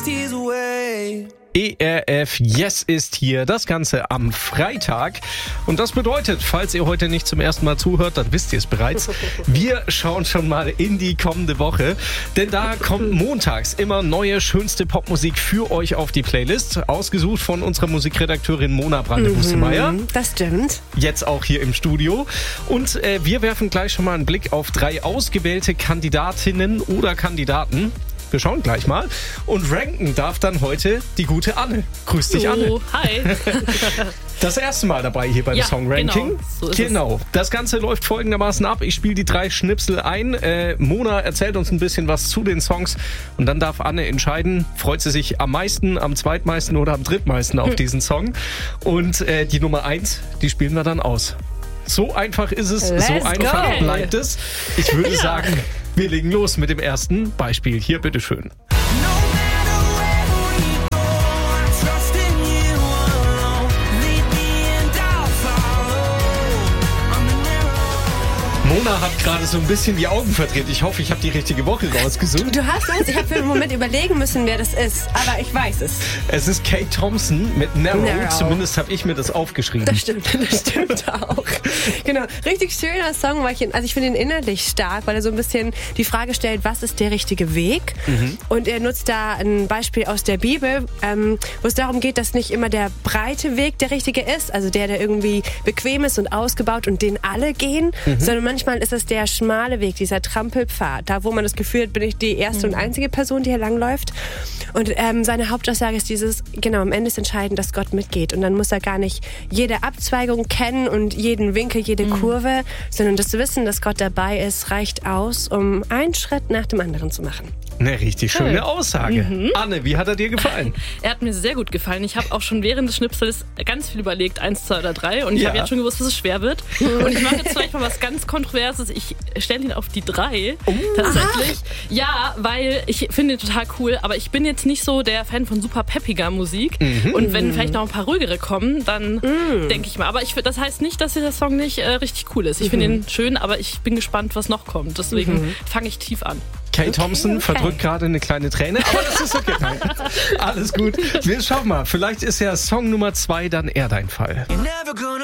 ERF Yes ist hier, das Ganze am Freitag. Und das bedeutet, falls ihr heute nicht zum ersten Mal zuhört, dann wisst ihr es bereits. Wir schauen schon mal in die kommende Woche, denn da kommt montags immer neue, schönste Popmusik für euch auf die Playlist. Ausgesucht von unserer Musikredakteurin Mona Brande-Bussemeyer. Das stimmt. Jetzt auch hier im Studio. Und wir werfen gleich schon mal einen Blick auf 3 ausgewählte Kandidatinnen oder Kandidaten. Wir schauen gleich mal. Und ranken darf dann heute die gute Anne. Grüß dich, Anne. Hi. Das erste Mal dabei hier beim Song-Ranking. Genau. Das Ganze läuft folgendermaßen ab. Ich spiele die 3 Schnipsel ein. Mona erzählt uns ein bisschen was zu den Songs. Und dann darf Anne entscheiden, freut sie sich am meisten, am zweitmeisten oder am drittmeisten auf diesen Song. Und die Nummer 1, die spielen wir dann aus. So einfach ist es, Let's so einfach go. bleibt es. Ich würde sagen, wir legen los mit dem ersten Beispiel. Hier, bitteschön. Mona hat gerade so ein bisschen die Augen verdreht. Ich hoffe, ich habe die richtige Woche rausgesucht. Du hast es. Ich habe für einen Moment überlegen müssen, wer das ist. Aber ich weiß es. Es ist Kate Thompson mit Narrow. Zumindest habe ich mir das aufgeschrieben. Das stimmt auch. Genau. Richtig schöner Song, weil ich finde ihn innerlich stark, weil er so ein bisschen die Frage stellt, was ist der richtige Weg? Und er nutzt da ein Beispiel aus der Bibel, wo es darum geht, dass nicht immer der breite Weg der richtige ist, also der irgendwie bequem ist und ausgebaut und den alle gehen, sondern manchmal ist es der schmale Weg, dieser Trampelpfad, da wo man das Gefühl hat, bin ich die erste und einzige Person, die hier langläuft. Und seine Hauptaussage ist dieses, genau, am Ende ist entscheidend, dass Gott mitgeht. Und dann muss er gar nicht jede Abzweigung kennen und jeden Winkel, jede Kurve, sondern das Wissen, dass Gott dabei ist, reicht aus, um einen Schritt nach dem anderen zu machen. Eine richtig schöne Aussage. Anne, wie hat er dir gefallen? Er hat mir sehr gut gefallen. Ich habe auch schon während des Schnipsels ganz viel überlegt, 1, 2 oder 3. Und ich habe jetzt schon gewusst, dass es schwer wird. Und ich mache jetzt vielleicht mal was ganz Kontroverses. Ich stelle ihn auf die 3. Tatsächlich. Ja, weil ich finde ihn total cool. Aber ich bin jetzt nicht so der Fan von super peppiger Musik. Und wenn vielleicht noch ein paar ruhigere kommen, dann denke ich mal. Aber das heißt nicht, dass der Song nicht richtig cool ist. Ich finde ihn schön, aber ich bin gespannt, was noch kommt. Deswegen fange ich tief an. Kate Thompson verdrückt gerade eine kleine Träne, aber das ist okay. Alles gut. Wir schauen mal, vielleicht ist ja Song Nummer 2 dann eher dein Fall.